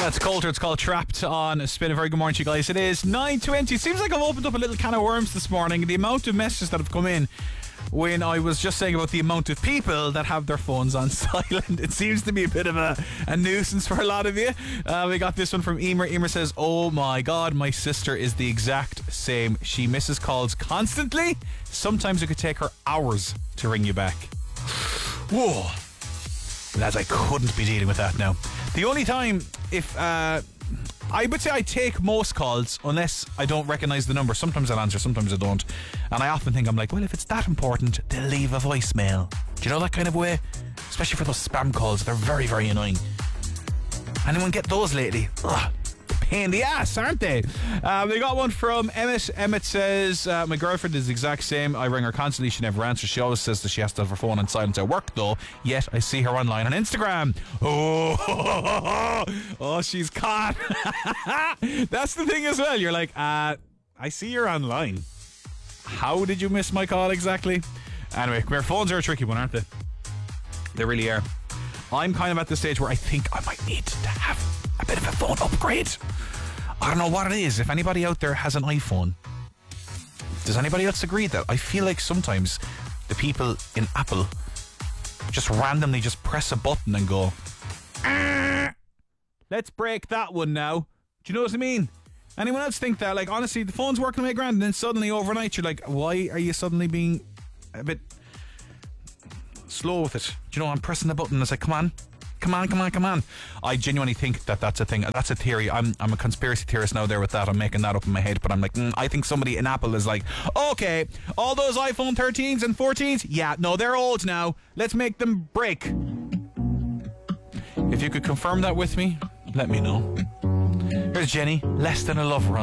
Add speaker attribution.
Speaker 1: That's Coulter. It's called Trapped on Spin. A very good morning to you guys. It is 9:20. It seems like I've opened up a little can of worms this morning. The amount of messages that have come in when I was just saying about the amount of people that have their phones on silent. It seems to be a bit of a nuisance for a lot of you. We got this one from Emer. Emer says, oh my God, my sister is the exact same. She misses calls constantly. Sometimes it could take her hours to ring you back. Whoa. Lads, I couldn't be dealing with that now. The only time, if I would say I take most calls unless I don't recognise the number. Sometimes I'll answer, sometimes I don't. And I often think, I'm like, well, if it's that important, they'll leave a voicemail. Do you know that kind of way? Especially for those spam calls. They're very, very annoying. Anyone get those lately? Ugh. Pain in the ass, aren't they? We got one from Emmett. Emmett says, my girlfriend is the exact same. I ring her constantly. She never answers. She always says that she has to have her phone on silent at work, though. Yet I see her online on Instagram. Oh, she's caught. That's the thing as well. You're like, I see you're online. How did you miss my call exactly? Anyway, come here. Phones are a tricky one, aren't they? They really are. I'm kind of at the stage where I think I might need to have a bit of a phone upgrade. I don't know what it is. If anybody out there has an iPhone, does anybody else agree that I feel like sometimes the people in Apple just randomly just press a button and go, let's break that one now. Do you know what I mean? Anyone else think that? Like, honestly, the phone's working away grand and then suddenly overnight you're like, why are you suddenly being a bit slow with it? Do you know, I'm pressing the button and it's like, come on. I genuinely think that that's a thing. That's a theory. I'm a conspiracy theorist now there with that. I'm making that up in my head, but I'm like, I think somebody in Apple is like, okay, all those iPhone 13s and 14s, yeah, no, they're old now. Let's make them break. If you could confirm that with me, let me know. Here's Jenny, Less Than a Lover.